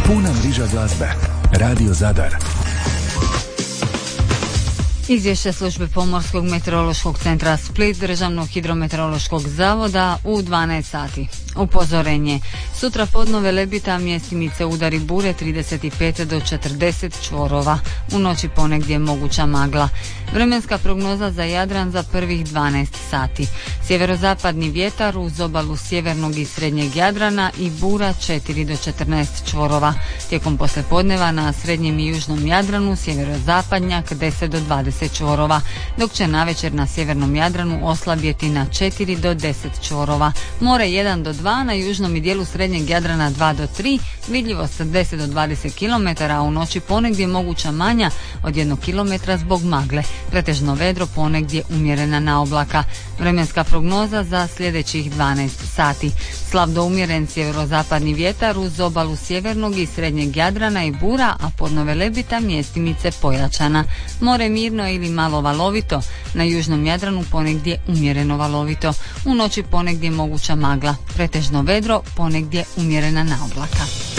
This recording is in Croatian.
Puna mriža glazbe. Radio Zadar. Izvješće službe Pomorskog meteorološkog centra Split, Državnog hidrometeorološkog zavoda u 12 sati. Upozorenje. Sutra podno Velebita, mjestimice udari bure 35 do 40 čvorova. U noći ponegdje moguća magla. Vremenska prognoza za Jadran za prvih 12 sati. Sjeverozapadni vjetar uz obalu sjevernog i srednjeg Jadrana i bura 4 do 14 čvorova. Tijekom poslijepodneva na srednjem i južnom Jadranu sjeverozapadnjak 10 do 20 čvorova, dok će navečer na sjevernom Jadranu oslabjeti na 4 do 10 čvorova. More 1 do 2, na južnom i dijelu srednjeg Jadrana 2 do 3, vidljivost 10 do 20 km, a u noći ponegdje moguća manja od 1 km zbog magle. Pretežno vedro, ponegdje umjerena naoblaka. Vremenska prognoza za sljedećih 12 sati. Slab do umjeren sjeverozapadni vjetar uz obalu sjevernog i srednjeg Jadrana i bura, a podno Velebita mjestimice pojačana. More mirno ili malo valovito, na južnom Jadranu ponegdje umjereno valovito. U noći ponegdje moguća magla. Pretežno vedro, ponegdje umjerena naoblaka.